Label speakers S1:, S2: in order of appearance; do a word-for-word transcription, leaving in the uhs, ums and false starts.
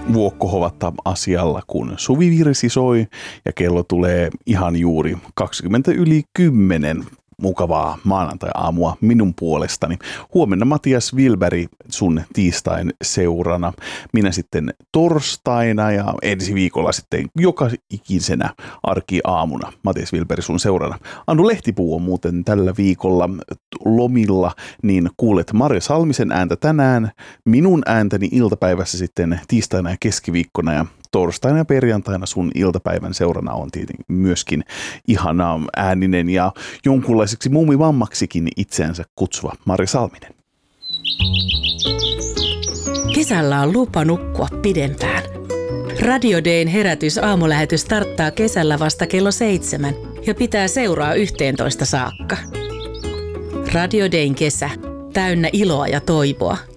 S1: vuokkohovatta asialla, kun suvivirsi soi ja kello tulee ihan juuri kaksikymmentä yli kymmenen. Mukavaa maanantai-aamua minun puolestani. Huomenna Matias Wilberg sun tiistain seurana. Minä sitten torstaina ja ensi viikolla sitten joka ikisenä arkiaamuna Matias Wilberg sun seurana. Anu Lehtipuu on muuten tällä viikolla lomilla, niin kuulet Marja Salmisen ääntä tänään. Minun ääntäni iltapäivässä sitten tiistaina ja keskiviikkona ja torstaina ja perjantaina sun iltapäivän seurana on tietenkin myöskin ihana ääninen ja jonkunlaiseksi muumivammaksikin itseänsä kutsuva Marja Salminen.
S2: Kesällä on lupa nukkua pidempään. Radio Dayn herätys aamulähetys starttaa kesällä vasta kello seitsemän ja pitää seuraa yhteentoista saakka. Radio Dayn kesä, täynnä iloa ja toivoa.